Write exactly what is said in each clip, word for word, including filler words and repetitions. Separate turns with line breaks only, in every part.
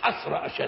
الحسرة أشد.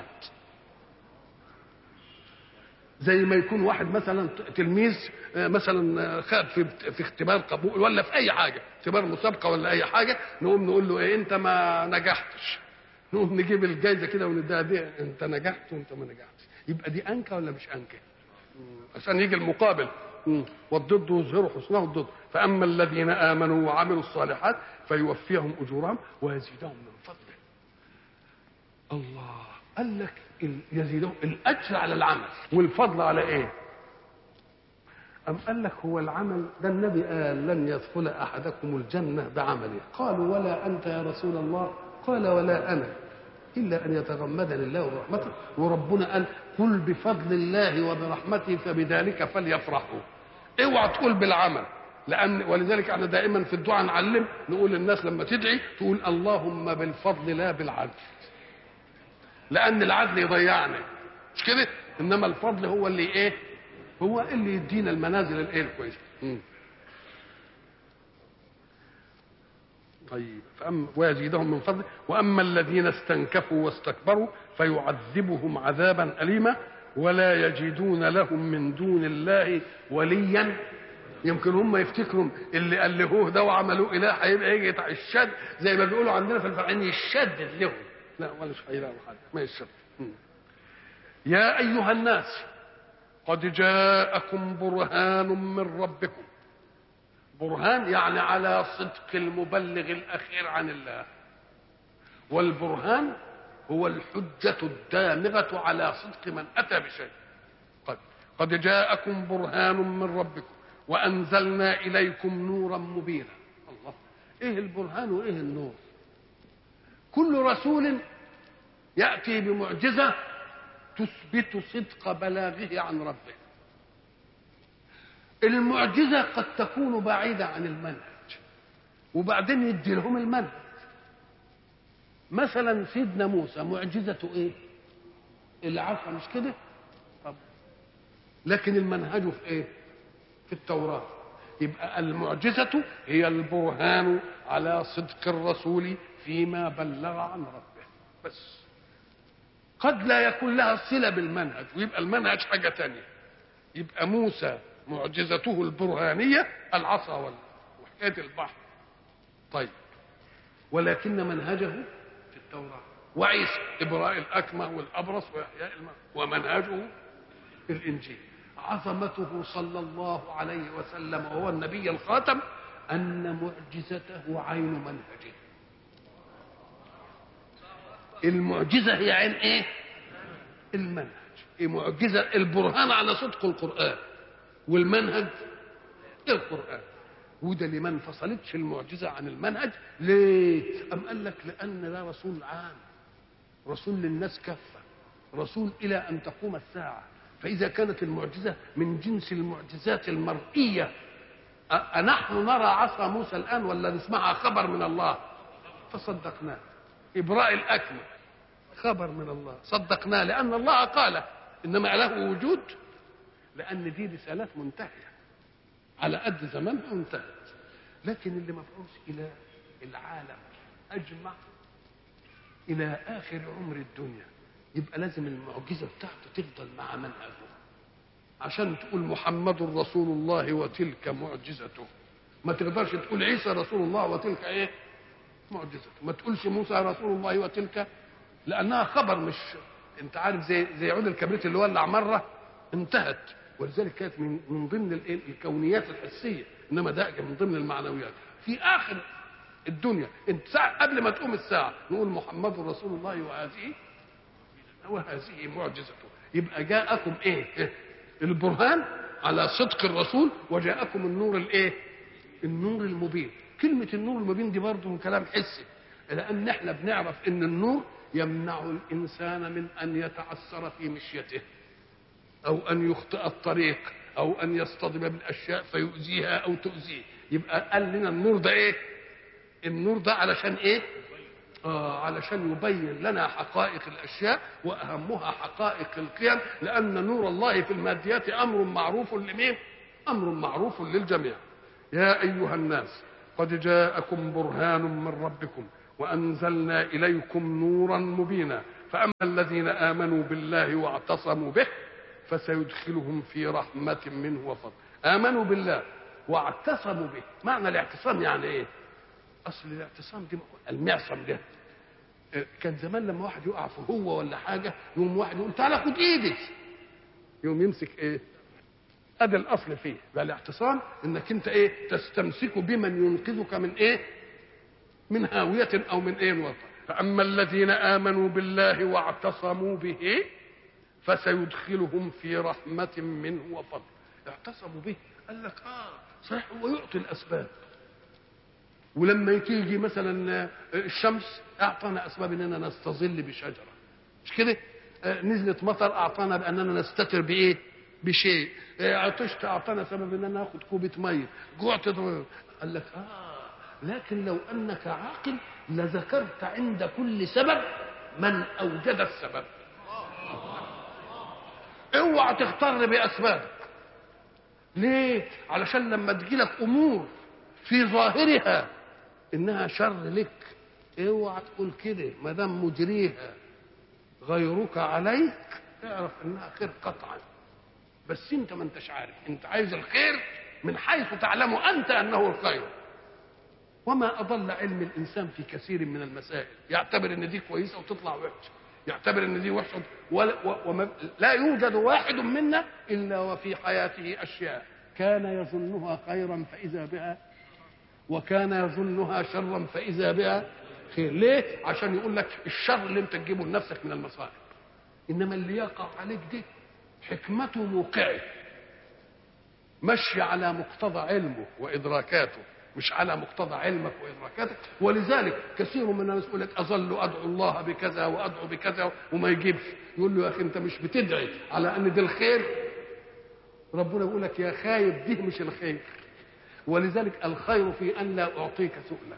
زي ما يكون واحد مثلا تلميذ مثلا خد في في اختبار قبول ولا في اي حاجه، اختبار مسابقه ولا اي حاجه، نقوم نقول له ايه انت ما نجحتش، نقوم نجيب الجايزه كده ونديها دي انت نجحت وانت ما نجحتش. يبقى دي انكه ولا مش انكه؟ عشان يجي المقابل. والضد يظهر حسنه الضد. فاما الذين امنوا وعملوا الصالحات فيوفيهم اجورهم ويزيدهم من فضله. الله قال لك يزيدهم الاجر على العمل والفضل على ايه؟ أم قال لك هو العمل ده النبي قال لن يدخل احدكم الجنه بعمله. قالوا ولا انت يا رسول الله؟ قال ولا انا الا ان يتغمدني الله برحمته. وربنا قال قل بفضل الله وبرحمته فبذلك فليفرحوا. اوعى تقول بالعمل، لان ولذلك احنا دائما في الدعاء نعلم نقول للناس لما تدعي تقول اللهم بالفضل لا بالعدل، لان العدل يضيعنا مش كده، انما الفضل هو اللي ايه؟ هو اللي يدينا المنازل الايه الكويسه. طيب فأما ويزيدهم من فضله. واما الذين استنكفوا واستكبروا فيعذبهم عذابا اليما ولا يجدون لهم من دون الله وليا. يمكن هم يفتكروا اللي ألهوه ده وعملوه اله هيبقى يجي الشد زي ما بيقولوا عندنا في الفرعين يشدد لهم. لا ولا مش هيلاقوا حد ما يشدد. يا ايها الناس قد جاءكم برهان من ربكم. برهان يعني على صدق المبلغ الأخير عن الله. والبرهان هو الحجة الدامغة على صدق من أتى بشيء. قد, قد جاءكم برهان من ربكم وأنزلنا إليكم نورا مبينا. الله، إيه البرهان وإيه النور؟ كل رسول يأتي بمعجزة تثبت صدق بلاغه عن ربه. المعجزة قد تكون بعيدة عن المنهج وبعدين يدي لهم المنهج. مثلا سيدنا موسى معجزته ايه؟ العصا مش كده؟ طب لكن المنهج في ايه؟ في التوراة. يبقى المعجزة هي البرهان على صدق الرسول فيما بلغ عن ربه بس. قد لا يكون لها صلة بالمنهج ويبقى المنهج حاجة تانية. يبقى موسى معجزته البرهانية العصا وحكاية البحر. طيب ولكن منهجه في التوراة. وعيسى إبراء الأكمه والأبرص وإحياء الموتى ومنهجه في الإنجيل. عظمته صلى الله عليه وسلم وهو النبي الخاتم أن معجزته عين منهجه. المعجزة هي عين إيه؟ المنهج. المعجزة البرهان على صدق القرآن والمنهج القرآن. وده اللي ما انفصلتش المعجزة عن المنهج. ليه؟ أم قال لك لأن ده رسول عام، رسول للناس كافة، رسول إلى أن تقوم الساعة. فإذا كانت المعجزة من جنس المعجزات المرئية، أنحن نرى عصا موسى الآن ولا نسمعها خبر من الله؟ فصدقناه. إبراء الأكمه خبر من الله صدقناه لأن الله قال. إنما له وجود لأن دي رسالات منتهية على قد زمانها انتهت. لكن اللي مبعوث إلى العالم أجمع إلى آخر عمر الدنيا يبقى لازم المعجزة بتاعته تفضل مع منهجه. عشان تقول محمد رسول الله وتلك معجزته، ما تقدرش تقول عيسى رسول الله وتلك ايه معجزته. ما تقولش موسى رسول الله وتلك، لأنها خبر مش انت عارف زي زي عود الكبريت اللي ولع مرة انتهت. ولذلك كانت من من ضمن الكونيات الحسيه، انما ده من ضمن المعنويات. في اخر الدنيا انت ساعة قبل ما تقوم الساعه نقول محمد رسول الله وهذه وهذه معجزته. يبقى جاءكم ايه؟ البرهان على صدق الرسول وجاءكم النور الايه؟ النور المبين. كلمه النور المبين دي برضه من كلام حسي، لان احنا بنعرف ان النور يمنع الانسان من ان يتعثر في مشيته أو أن يخطئ الطريق أو أن يصطدم بالأشياء فيؤذيها أو تؤذيه. يبقى قال لنا النور ده إيه؟ النور ده علشان إيه؟ آه علشان يبين لنا حقائق الأشياء وأهمها حقائق القيم، لأن نور الله في الماديات أمر معروف لمين؟ أمر معروف للجميع. يا أيها الناس قد جاءكم برهان من ربكم وأنزلنا إليكم نورا مبينا فأما الذين آمنوا بالله واعتصموا به فسيدخلهم في رحمة منه وفضل. آمنوا بالله واعتصموا به، معنى الاعتصام يعني ايه؟ اصل الاعتصام دي المعصم ده كان زمان لما واحد يقع في هو ولا حاجه يقوم واحد يقول تعالى خد ايدي، يقوم يمسك ايه؟ ادي الاصل فيه بقى الاعتصام، انك انت ايه؟ تستمسك بمن ينقذك من ايه؟ من هاويه او من ايه وطن. فاما الذين امنوا بالله واعتصموا به فسيدخلهم في رحمه منه وفضل. اعتصموا به قال لك اه صحيح هو يعطي الاسباب، ولما تيجي مثلا الشمس اعطانا اسباب اننا نستظل بشجره، مش كده؟ نزلت مطر اعطانا باننا نستتر بايه؟ بشيء. عطشت اعطانا سبب اننا ناخد كوبه ميه. جوعت قال لك اه لكن لو انك عاقل لذكرت عند كل سبب من اوجد السبب. اوعى تغتر باسبابك. ليه؟ علشان لما تجيلك امور في ظاهرها انها شر لك اوعى تقول كده، ما دام مجريها غيرك عليك اعرف انها خير قطعا، بس انت ما انتش عارف. انت عايز الخير من حيث تعلم انت انه الخير. وما اضل علم الانسان في كثير من المسائل، يعتبر ان دي كويسه وتطلع وحشه، يعتبر ان دي وحشه ولا لا يوجد واحد منا الا وفي حياته اشياء كان يظنها خيرا فاذا بها، وكان يظنها شرا فاذا بها خير. ليه؟ عشان يقول لك الشر اللي انت تجيبه لنفسك من المصائب، انما اللي يقع عليك دي حكمته موقعه مشي على مقتضى علمه وادراكاته، مش على مقتضى علمك وادراكاتك. ولذلك كثير من الناس يقول لك اظل ادعو الله بكذا وادعو بكذا وما يجيبش. يقول له يا اخي انت مش بتدعي على ان ده الخير؟ ربنا يقول لك يا خايب دي مش الخير. ولذلك الخير في ان لا اعطيك سؤلك،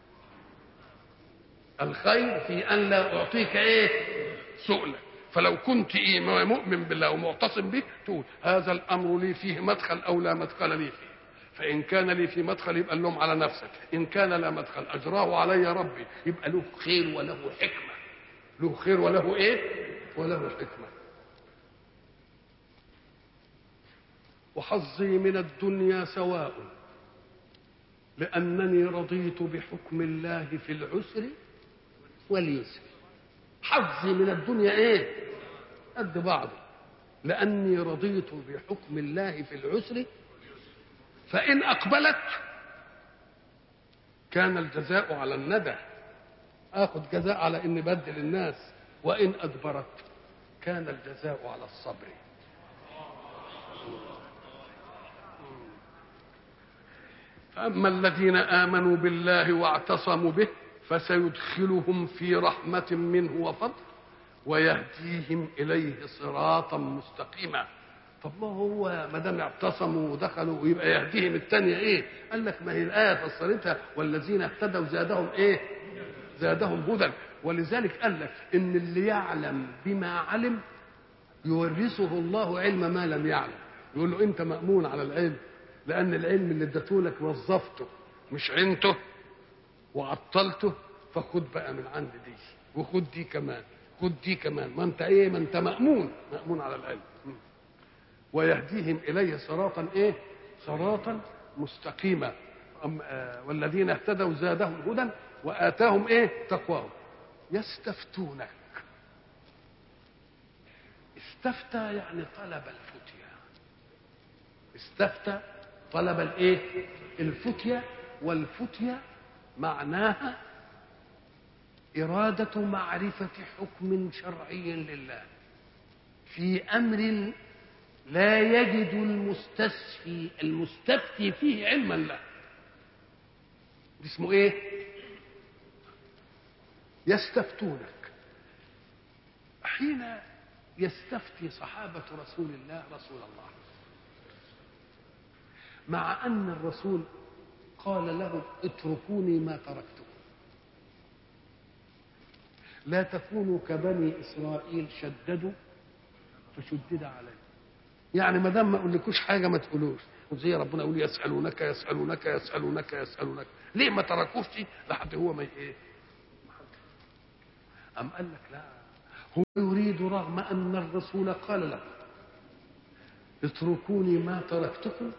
الخير في ان لا اعطيك ايه؟ سؤلك. فلو كنت ايه مؤمن بالله ومعتصم به تقول هذا الامر لي فيه مدخل او لا مدخل لي فيه، فان كان لي في مدخل يبقى اللوم على نفسك، ان كان لا مدخل اجراه علي ربي يبقى له خير وله حكمه، له خير وله ايه؟ وله حكمه. وحظي من الدنيا سواء لانني رضيت بحكم الله في العسر واليسر. حظي من الدنيا ايه؟ قد بعض، لاني رضيت بحكم الله في العسر، فان اقبلت كان الجزاء على الندى، اخذ جزاء على اني بدل الناس، وان ادبرت كان الجزاء على الصبر. فاما الذين امنوا بالله واعتصموا به فسيدخلهم في رحمه منه وفضل ويهديهم اليه صراطا مستقيما. طب ما هو ما دام اعتصموا ودخلوا ويبقى يهديهم الثانيه ايه؟ قال لك ما هي الايه فسرتها والذين اهتدوا زادهم ايه؟ زادهم هدى. ولذلك قال لك ان اللي يعلم بما علم يورثه الله علم ما لم يعلم. يقول له انت مامون على العلم، لان العلم اللي اديته لك وظفته مش عينته وعطلته، فخد بقى من عند دي وخد دي كمان، خد دي كمان، ما انت ايه؟ ما انت مامون مامون على العلم. ويهديهم اليه صراطا ايه؟ صراطا مستقيما. والذين اهتدوا زادهم هدى واتاهم ايه؟ تقواهم. يستفتونك، استفتى يعني طلب الفتيا، استفتى طلب الايه؟ الفتيا. والفتيا معناها إرادة معرفة حكم شرعي لله في أمر لا يجد المستفتي المستفتي فيه علما له. اسمه ايه؟ يستفتونك. حين يستفتي صحابة رسول الله رسول الله، مع أن الرسول قال لهم اتركوني ما تركتكم، لا تكونوا كبني إسرائيل شددوا فشدد عليهم. يعني ما دام ما اقولكوش حاجه ما تقولوش. زي ربنا يقول يسالونك يسالونك يسالونك يسالونك، ليه ما تركوش لحد هو ما ايه؟ أم قال لك لا، هو يريد رغم أن الرسول قال له اتركوني ما تركتكم،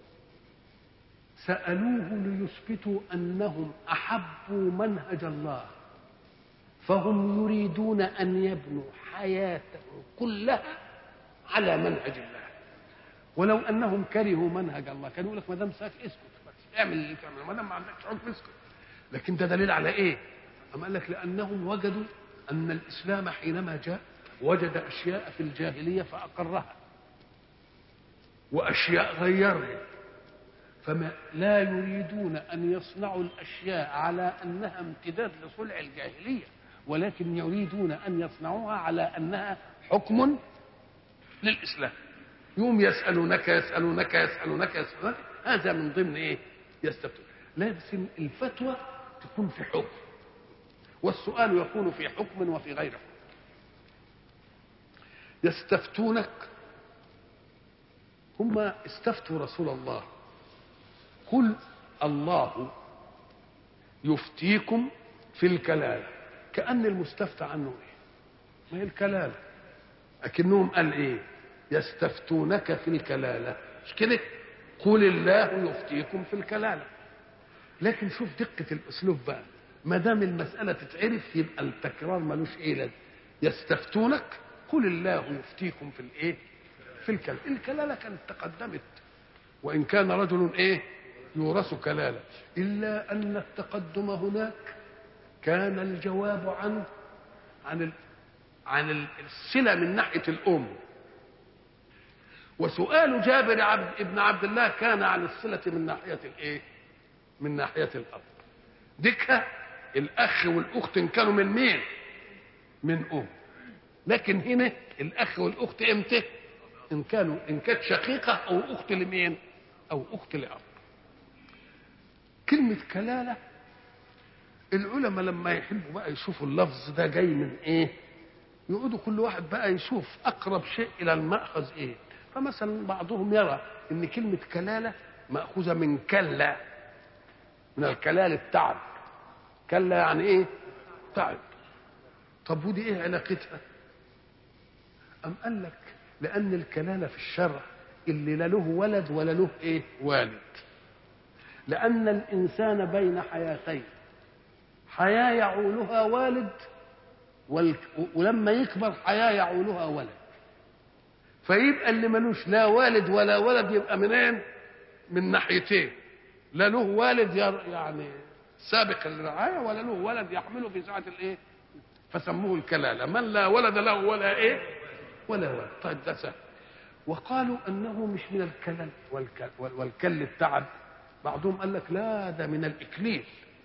سألوه ليثبتوا أنهم أحبوا منهج الله، فهم يريدون أن يبنوا حياتهم كلها على منهج الله. ولو أنهم كرهوا منهج الله كانوا يقول لك ما دام ساك اسكت بس، اعمل اللي تعمله، ما دام ما عندكش حكم اسكت. لكن ده دليل على إيه؟ أما قال لك لأنهم وجدوا أن الإسلام حينما جاء وجد أشياء في الجاهلية فأقرها وأشياء غيرها، فما لا يريدون أن يصنعوا الأشياء على أنها امتداد لصنع الجاهلية، ولكن يريدون أن يصنعوها على أنها حكم للإسلام. يوم يسألونك يسألونك يسألونك يسألونك، هذا من ضمن إيه؟ يستفتون. لازم الفتوى تكون في حكم، والسؤال يكون في حكم وفي غير حكم. يستفتونك، هم استفتوا رسول الله، قل الله يفتيكم في الكلالة، كأن المستفتى عنه ايه؟ ما هي الكلالة، لكنهم قال ايه؟ يستفتونك في الكلالة، مش كده؟ قل الله يفتيكم في الكلالة. لكن شوف دقة الاسلوب بقى، ما دام المسألة تتعرف يبقى التكرار ملوش ايه لازم. يستفتونك قل الله يفتيكم في الايه؟ في الكلالة. الكلالة كانت تقدمت، وإن كان رجل ايه؟ يورث كلالة، إلا أن التقدم هناك كان الجواب عن عن ال... عن الصلة من ناحية الأم، وسؤال جابر عبد ابن عبد الله كان عن الصلة من ناحية الإيه؟ من ناحية الأب. ديك الأخ والأخت إن كانوا من مين؟ من أم. لكن هنا الأخ والأخت إمتى؟ إن كانوا إن كانت شقيقة أو أخت لمين؟ أو أخت لأب. كلمة كلالة العلماء لما يحبوا بقى يشوفوا اللفظ ده جاي من ايه، يقعدوا كل واحد بقى يشوف اقرب شيء الى المأخذ ايه. فمثلا بعضهم يرى ان كلمة كلالة مأخوذة من كلا، من الكلال التعب. كلا يعني ايه؟ تعب. طب ودي ايه علاقتها؟ ام قال لك لان الكلالة في الشرع اللي لا له ولد ولا له ايه؟ والد. لأن الإنسان بين حياتين، حياة يعولها والد، ولما يكبر حياة يعولها ولد. فيبقى اللي ملوش لا والد ولا ولد يبقى منين؟ من ناحيتين، لا له والد يعني سابق الرعاية ولا له ولد يحمله في ساعة الايه؟ فسموه الكلالة، من لا ولد له ولا ايه؟ ولا ولد. طيب ده سهل. وقالوا أنه مش من الكلل والكل, والكل التعب. بعضهم قال لك لا ده من الإكليل،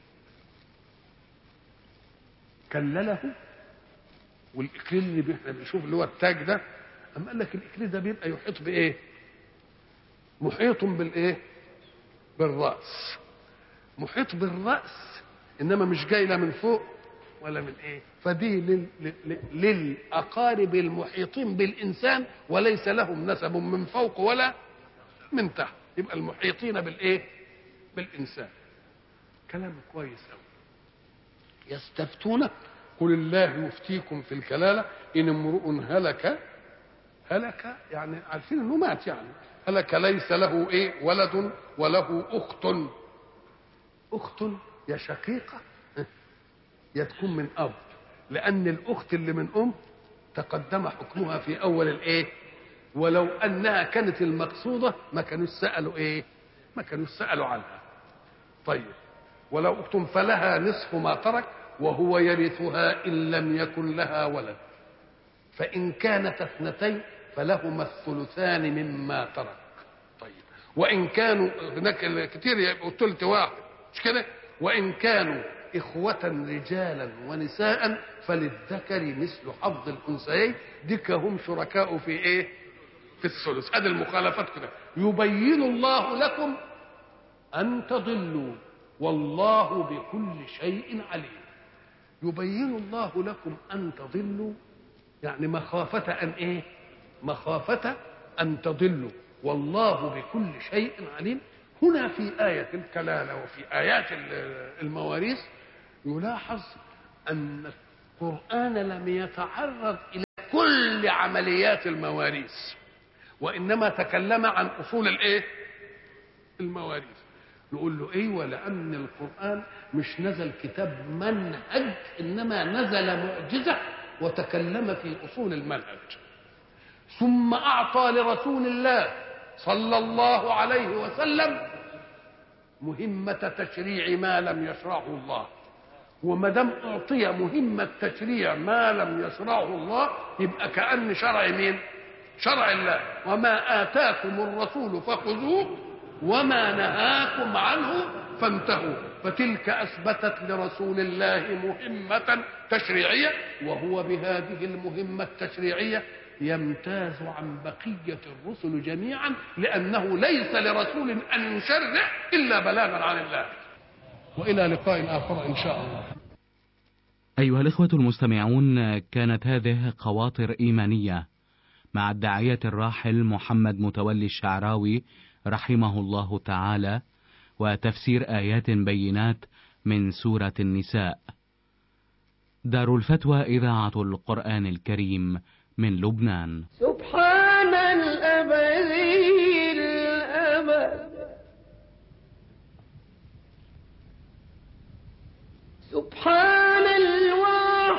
كلله. والإكليل اللي احنا بنشوف اللي هو التاج ده، أما قال لك الإكليل ده بيبقى يحيط بإيه؟ محيط بالإيه؟ بالرأس. محيط بالرأس، إنما مش جاي لا من فوق ولا من إيه؟ فدي لل... لل... للأقارب المحيطين بالإنسان وليس لهم نسب من فوق ولا من تحت، يبقى المحيطين بالإيه؟ بالإنسان. كلام كويس أوي. يستفتونك قل الله يفتيكم في الكلالة إن امرؤ هلك، هلك يعني عارفين إنه مات، يعني هلك ليس له إيه؟ ولد وله أخت. أخت يا شقيقة يا تكون من أب، لأن الأخت اللي من أم تقدم حكمها في أول الإيه؟ ولو أنها كانت المقصودة ما كانوا سألوا إيه؟ ما كانوا سألوا عنها. طيب ولو أخت فلها نصف ما ترك وهو يرثها إن لم يكن لها ولد، فإن كانت اثنتين فلهما الثلثان مما ترك. طيب وإن كانوا هناك كتير يبقوا ثلث واحد، مش كده؟ وإن كانوا إخوة رجالا ونساء فللذكر مثل حظ الأنثيين، ديك هم شركاء في إيه؟ في الثلث. هذه المخالفات كده. يبين الله لكم أن تضلوا والله بكل شيء عليم. يبين الله لكم أن تضلوا يعني مخافة أن إيه؟ مخافة أن تضلوا والله بكل شيء عليم. هنا في آية الكلالة وفي آيات المواريث يلاحظ أن القرآن لم يتعرض إلى كل عمليات المواريث، وإنما تكلم عن أصول الإيه؟ المواريث. نقول له ايوه، لان القران مش نزل كتاب منهج، انما نزل معجزه وتكلم في اصول المنهج. ثم اعطى لرسول الله صلى الله عليه وسلم مهمه تشريع ما لم يشرعه الله. وما دام اعطي مهمه تشريع ما لم يشرعه الله، يبقى كأن شرع مين؟ شرع الله. وما آتاكم الرسول فخذوه وما نهاكم عنه فانتهوا. فتلك أثبتت لرسول الله مهمة تشريعية، وهو بهذه المهمة التشريعية يمتاز عن بقية الرسل جميعا، لأنه ليس لرسول أن يشرع إلا بلاغا عن الله. وإلى لقاء آخر إن شاء الله.
أيها الإخوة المستمعون، كانت هذه خواطر إيمانية مع الداعية الراحل محمد متولي الشعراوي رحمه الله تعالى، وتفسير آيات بينات من سورة النساء. دار الفتوى إذاعة القرآن الكريم من لبنان.
سبحان الأبدي الأبد، سبحان